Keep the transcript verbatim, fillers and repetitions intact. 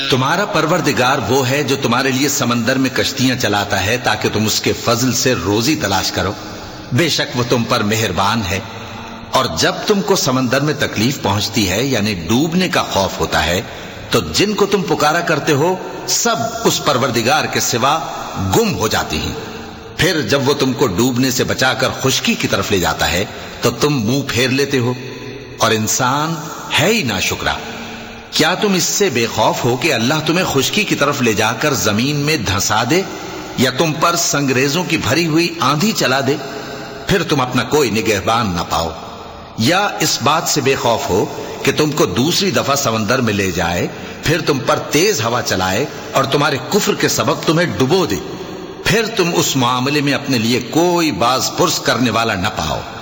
तुम्हारा परवरदिगार वो है जो तुम्हारे लिए समंदर में कश्तियां चलाता है ताकि तुम उसके फजल से रोजी तलाश करो। बेशक वो तुम पर मेहरबान है। और जब तुमको समंदर में तकलीफ पहुंचती है यानी डूबने का खौफ होता है, तो जिनको तुम पुकारा करते हो सब उस परवरदिगार के सिवा गुम हो जाती हैं। फिर जब वो तुमको डूबने से बचाकर खुश्की की तरफ ले जाता है तो तुम मुंह फेर लेते हो। और इंसान है ही नाशुक्रा। क्या तुम इससे बेखौफ हो कि अल्लाह तुम्हें खुश्की की तरफ ले जाकर जमीन में धंसा दे या तुम पर संगरेजों की भरी हुई आंधी चला दे, फिर तुम अपना कोई निगहबान ना पाओ? या इस बात से बेखौफ हो कि तुमको दूसरी दफा समंदर में ले जाए, फिर तुम पर तेज हवा चलाए और तुम्हारे कुफ्र के सबब तुम्हें डुबो दे, फिर तुम उस मामले में अपने लिए कोई बाज पुरस करने वाला न पाओ?